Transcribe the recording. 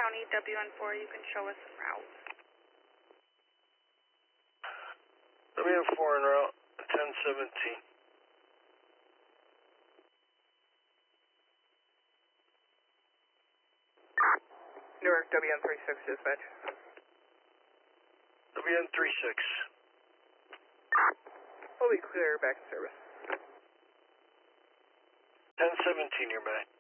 County, WN4, you can show us en route. WN4 en route, 1017. Newark, WN36 dispatch. WN36. Fully clear, back in service. 1017 nearby.